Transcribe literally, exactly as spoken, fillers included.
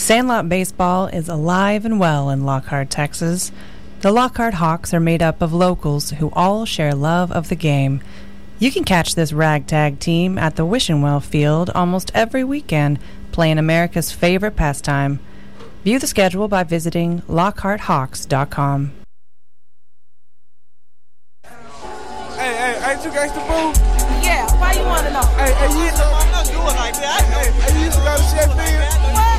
Sandlot baseball is alive and well in Lockhart, Texas. The Lockhart Hawks are made up of locals who all share love of the game. You can catch this ragtag team at the Wishenwell Field almost every weekend, playing America's favorite pastime. View the schedule by visiting lockhart hawks dot com. Hey, hey, ain't you gangsta boo? Yeah, why you want to know? Hey, hey, you, I'm not doing like that. hey, hey, you used to go to Sheffield? What?